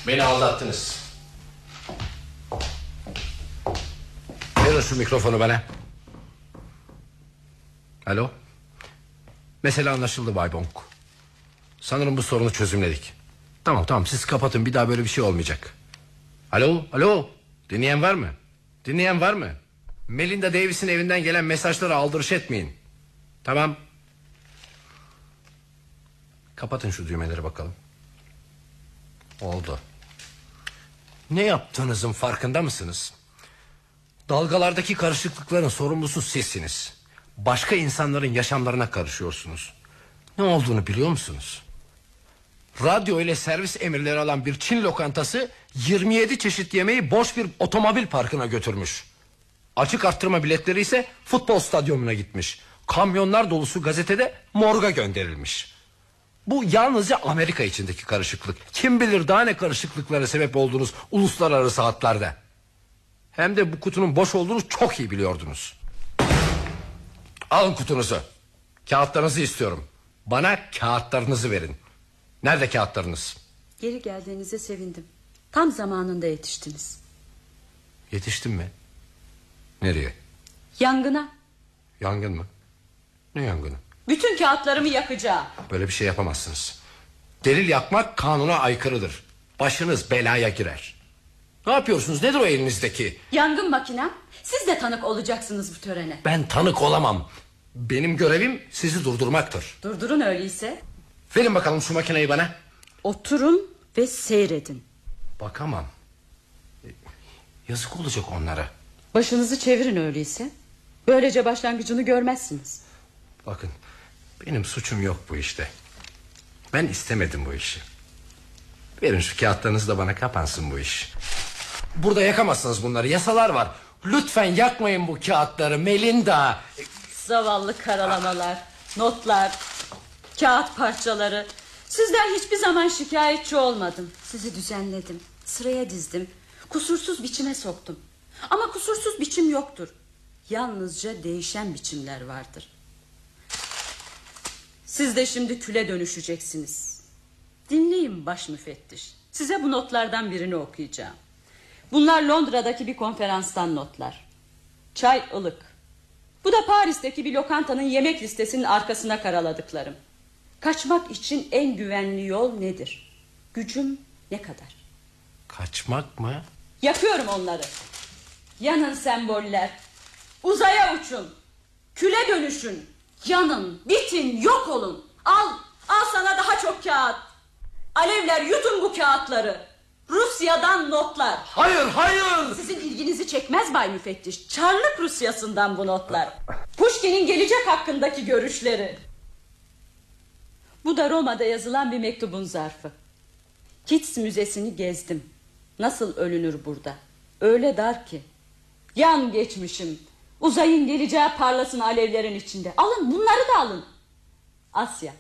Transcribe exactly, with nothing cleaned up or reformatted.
Beni aldattınız. Verin şu mikrofonu bana. Alo. Mesele anlaşıldı Bay Bong. Sanırım bu sorunu çözümledik. Tamam tamam, siz kapatın, bir daha böyle bir şey olmayacak. Alo alo, dinleyen var mı? Dinleyen var mı? Melinda Davis'in evinden gelen mesajları aldırış etmeyin. Tamam. Kapatın şu düğmeleri bakalım. Oldu. Ne yaptığınızın farkında mısınız? Dalgalardaki karışıklıkların sorumlusu sizsiniz. Başka insanların yaşamlarına karışıyorsunuz. Ne olduğunu biliyor musunuz? Radyo ile servis emirleri alan bir Çin lokantası yirmi yedi çeşit yemeği boş bir otomobil parkına götürmüş. Açık arttırma biletleri ise futbol stadyumuna gitmiş. Kamyonlar dolusu gazetede morga gönderilmiş. Bu yalnızca Amerika içindeki karışıklık. Kim bilir daha ne karışıklıklara sebep oldunuz uluslararası hatlarda. Hem de bu kutunun boş olduğunu çok iyi biliyordunuz. Alın kutunuzu. Kağıtlarınızı istiyorum. Bana kağıtlarınızı verin. Nerede kağıtlarınız? Geri geldiğinize sevindim. Tam zamanında yetiştiniz. Yetiştim mi? Nereye? Yangına. Yangın mı? Ne yangını? Bütün kağıtlarımı yakacağım. Böyle bir şey yapamazsınız. Delil yakmak kanuna aykırıdır. Başınız belaya girer. Ne yapıyorsunuz? Nedir o elinizdeki? Yangın makinem. Siz de tanık olacaksınız bu törene. Ben tanık olamam. Benim görevim sizi durdurmaktır. Durdurun öyleyse. Verin bakalım şu makineyi bana. Oturun ve seyredin. Bakamam. Yazık olacak onlara. Başınızı çevirin öyleyse. Böylece başlangıcını görmezsiniz. Bakın, benim suçum yok bu işte. Ben istemedim bu işi. Verin şu kağıtlarınızı da bana, kapansın bu iş. Burada yakamazsınız bunları, yasalar var. Lütfen yakmayın bu kağıtları Melinda. Zavallı karalamalar, notlar, kağıt parçaları. Sizden hiçbir zaman şikayetçi olmadım. Sizi düzenledim, sıraya dizdim, kusursuz biçime soktum. Ama kusursuz biçim yoktur. Yalnızca değişen biçimler vardır. Siz de şimdi küle dönüşeceksiniz. Dinleyin baş müfettiş. Size bu notlardan birini okuyacağım. Bunlar Londra'daki bir konferanstan notlar. Çay ılık. Bu da Paris'teki bir lokantanın yemek listesinin arkasına karaladıklarım. Kaçmak için en güvenli yol nedir? Gücüm ne kadar? Kaçmak mı? Yakıyorum onları. Yanın semboller. Uzaya uçun. Küle dönüşün. Yanın, bitin, yok olun. Al, al sana daha çok kağıt. Alevler, yutun bu kağıtları. Rusya'dan notlar. Hayır, hayır. Sizin ilginizi çekmez Bay Müfettiş. Çarlık Rusya'sından bu notlar. Pushkin'in gelecek hakkındaki görüşleri. Bu da Roma'da yazılan bir mektubun zarfı. Keats Müzesi'ni gezdim. Nasıl ölünür burada? Öyle dar ki. Yan geçmişim. Uzayın geleceği parlasın alevlerin içinde. Alın, bunları da alın. Asya.